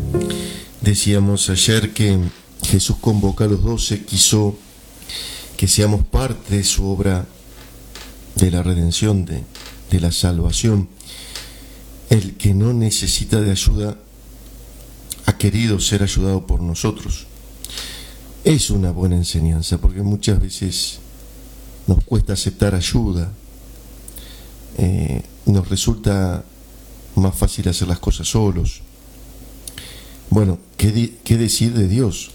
Decíamos ayer que Jesús convoca a los 12, quiso que seamos parte de su obra de la redención, de la salvación. El que no necesita de ayuda ha querido ser ayudado por nosotros. Es una buena enseñanza, porque muchas veces nos cuesta aceptar ayuda. Nos resulta más fácil hacer las cosas solos. Bueno, ¿qué decir de Dios?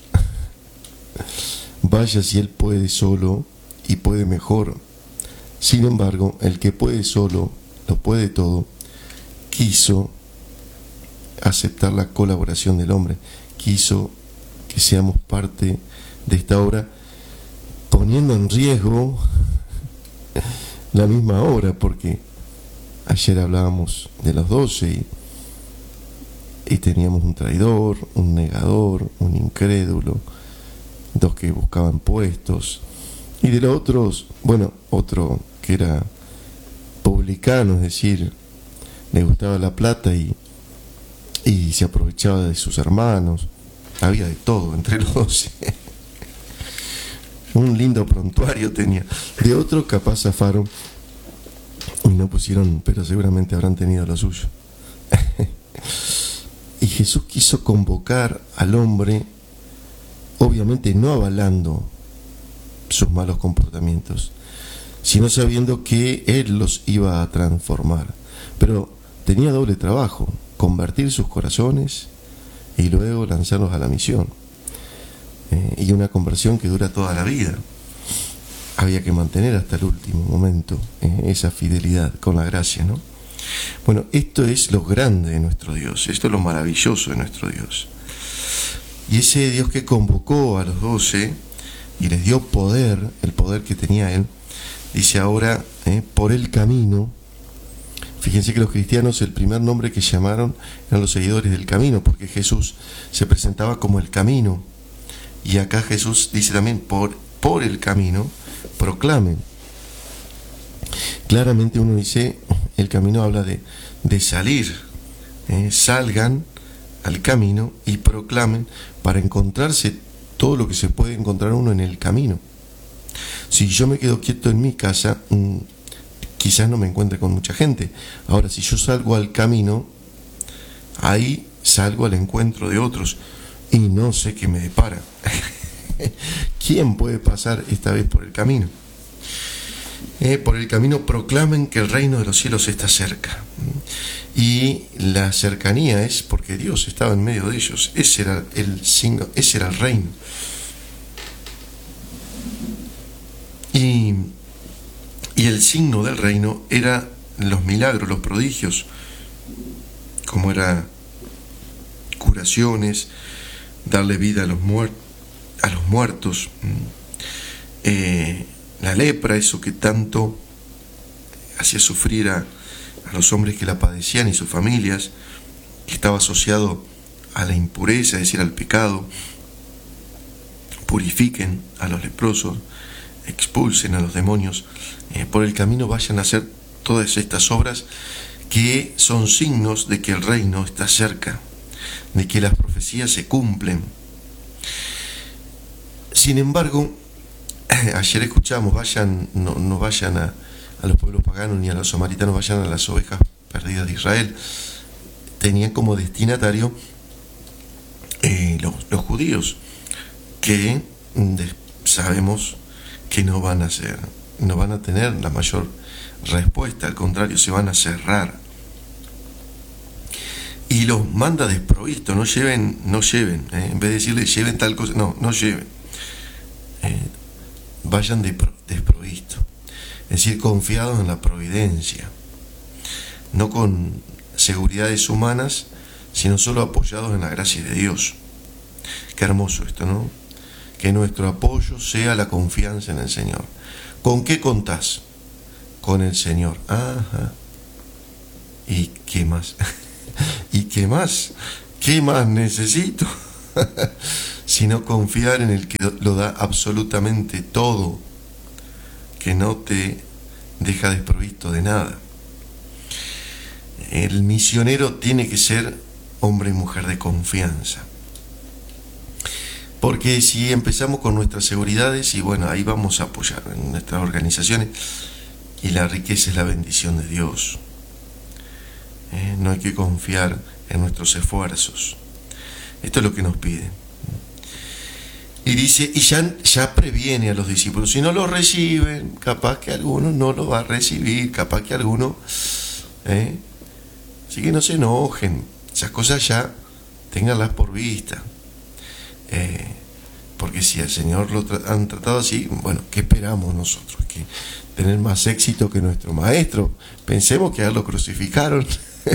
Vaya si Él puede solo y puede mejor. Sin embargo, el que puede solo, lo puede todo, quiso aceptar la colaboración del hombre, quiso que seamos parte de esta obra, poniendo en riesgo la misma obra, porque ayer hablábamos de los 12 y teníamos un traidor, un negador, un incrédulo, 2 que buscaban puestos, y de los otros, bueno, otro que era publicano, es decir, le gustaba la plata y se aprovechaba de sus hermanos. Había de todo entre los 12. Un lindo prontuario tenía. De otro capaz zafaron y no pusieron, pero seguramente habrán tenido lo suyo. Y Jesús quiso convocar al hombre, obviamente no avalando sus malos comportamientos, sino sabiendo que Él los iba a transformar. Pero tenía doble trabajo: convertir sus corazones y luego lanzarlos a la misión. Y una conversión que dura toda la vida. Había que mantener hasta el último momento esa fidelidad con la gracia, ¿no? Bueno, esto es lo grande de nuestro Dios, esto es lo maravilloso de nuestro Dios. Y ese Dios que convocó a los 12 y les dio poder, el poder que tenía Él, dice ahora, por el camino. Fíjense que los cristianos, el primer nombre que llamaron eran los seguidores del camino, porque Jesús se presentaba como el camino. Y acá Jesús dice también, por el camino, proclamen. Claramente uno dice, el camino habla de salir. Salgan al camino y proclamen, para encontrarse todo lo que se puede encontrar uno en el camino. Si yo me quedo quieto en mi casa, quizás no me encuentre con mucha gente. Ahora, si yo salgo al camino, ahí salgo al encuentro de otros y no sé qué me depara. ¿Quién puede pasar esta vez por el camino? Por el camino proclamen que el reino de los cielos está cerca. Y la cercanía es porque Dios estaba en medio de ellos. Ese era el signo, ese era el reino. Y el signo del reino era los milagros, los prodigios, como era curaciones, darle vida a los muertos, la lepra, eso que tanto hacía sufrir a los hombres que la padecían y sus familias, que estaba asociado a la impureza, es decir, al pecado. Purifiquen a los leprosos, expulsen a los demonios, por el camino vayan a hacer todas estas obras que son signos de que el reino está cerca, de que las profecías se cumplen. Sin embargo, ayer escuchamos, no vayan a los pueblos paganos ni a los samaritanos, vayan a las ovejas perdidas de Israel. Tenían como destinatario los judíos, que sabemos que no van a tener la mayor respuesta, al contrario, se van a cerrar. Y los manda desprovisto, no lleven, en vez de decirles lleven tal cosa, no lleven, vayan desprovisto, es decir, confiados en la providencia, no con seguridades humanas, sino solo apoyados en la gracia de Dios. Qué hermoso esto, ¿no? Que nuestro apoyo sea la confianza en el Señor. ¿Con qué contás? Con el Señor. Ajá. ¿Y qué más? ¿Y qué más? ¿Qué más necesito? Sino confiar en el que lo da absolutamente todo, que no te deja desprovisto de nada. El misionero tiene que ser hombre y mujer de confianza. Porque si empezamos con nuestras seguridades, y bueno, ahí vamos a apoyar en nuestras organizaciones, y la riqueza es la bendición de Dios. No hay que confiar en nuestros esfuerzos. Esto es lo que nos pide. Y dice, y ya previene a los discípulos, si no lo reciben, capaz que alguno no lo va a recibir, capaz que alguno, así que no se enojen, esas cosas ya ténganlas por vista, porque si al Señor lo han tratado así, bueno, ¿qué esperamos nosotros? Que tener más éxito que nuestro maestro. Pensemos que a él lo crucificaron.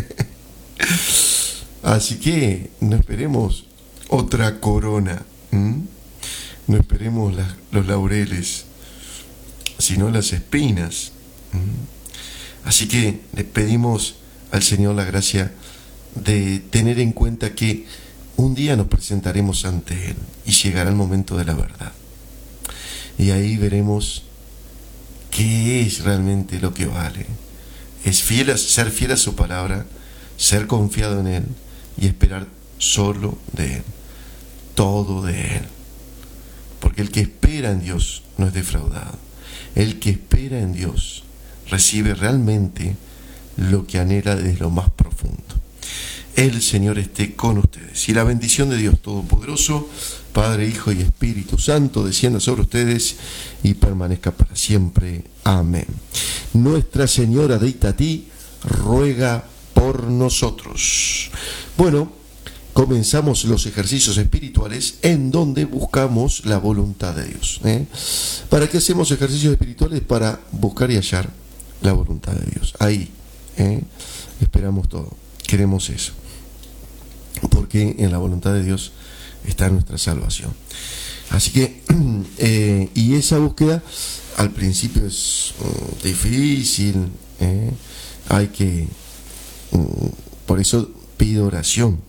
Así que no esperemos otra corona. No esperemos los laureles, sino las espinas. Así que le pedimos al Señor la gracia de tener en cuenta que un día nos presentaremos ante Él y llegará el momento de la verdad. Y ahí veremos qué es realmente lo que vale. Es ser fiel a su palabra, ser confiado en Él y esperar solo de Él, todo de Él. Porque el que espera en Dios no es defraudado. El que espera en Dios recibe realmente lo que anhela desde lo más profundo. El Señor esté con ustedes. Y la bendición de Dios Todopoderoso, Padre, Hijo y Espíritu Santo, descienda sobre ustedes y permanezca para siempre. Amén. Nuestra Señora de Itatí ruega por nosotros. Bueno, comenzamos los ejercicios espirituales en donde buscamos la voluntad de Dios. ¿Para qué hacemos ejercicios espirituales? Para buscar y hallar la voluntad de Dios. Ahí esperamos todo, queremos eso, porque en la voluntad de Dios está nuestra salvación. Así que y esa búsqueda al principio es difícil, hay que por eso pido oración,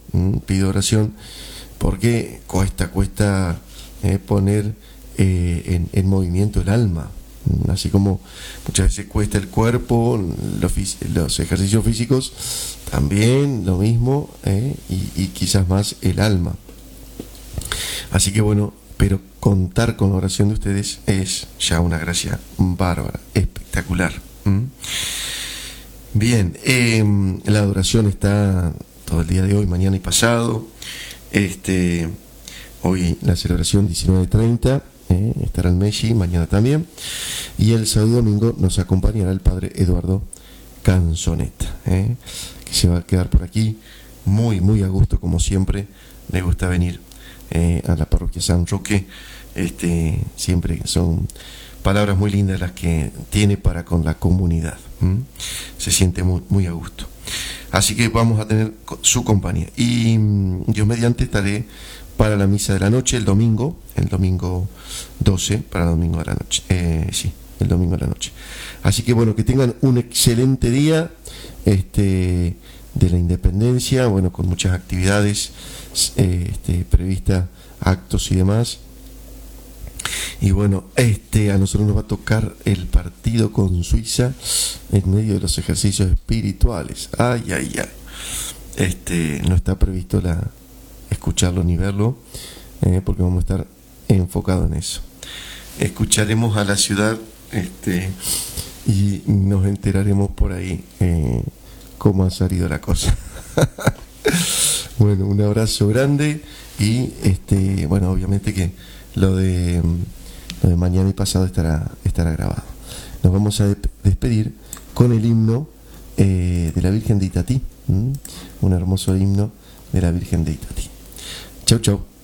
porque cuesta poner en movimiento el alma, así como muchas veces cuesta el cuerpo, los ejercicios físicos, también lo mismo, y quizás más el alma. Así que bueno, pero contar con la oración de ustedes es ya una gracia bárbara, espectacular. Bien, la adoración está todo el día de hoy, mañana y pasado. Hoy la celebración 19:30, estará el Meshi, mañana también. Y el sábado y domingo nos acompañará el padre Eduardo Canzoneta, que se va a quedar por aquí muy, muy a gusto, como siempre. Le gusta venir a la parroquia San Roque. Siempre son palabras muy lindas las que tiene para con la comunidad. Se siente muy, muy a gusto. Así que vamos a tener su compañía. Y Dios mediante estaré para la misa de la noche el domingo 12, para el domingo de la noche. Sí, el domingo de la noche. Así que bueno, que tengan un excelente día de la Independencia, bueno, con muchas actividades previstas, actos y demás. Y bueno, a nosotros nos va a tocar el partido con Suiza en medio de los ejercicios espirituales. Ay. No está previsto escucharlo ni verlo, porque vamos a estar enfocados en eso. Escucharemos a la ciudad, y nos enteraremos por ahí cómo ha salido la cosa. Bueno, un abrazo grande y bueno, obviamente que lo de mañana y pasado estará grabado. Nos vamos a despedir con el himno de la Virgen de Itatí, un hermoso himno de la Virgen de Itatí. Chau.